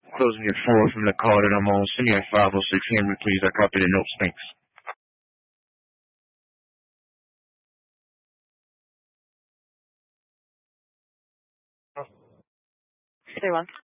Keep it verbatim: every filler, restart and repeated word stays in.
Closing your four from the call that I'm on. Send me a five oh six Henry, please. I copy the notes. Thanks. Three one.